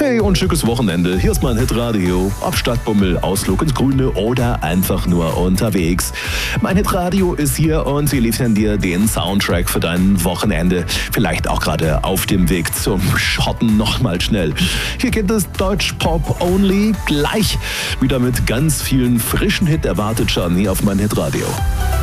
Hey und schickes Wochenende. Hier ist mein Hitradio. Ob Stadtbummel, Ausflug ins Grüne oder einfach nur unterwegs. Mein Hitradio ist hier und wir liefern dir den Soundtrack für dein Wochenende. Vielleicht auch gerade auf dem Weg zum Schotten nochmal schnell. Hier geht es Deutsch-Pop only. Gleich wieder mit ganz vielen frischen Hit erwartet schon hier auf mein Hitradio.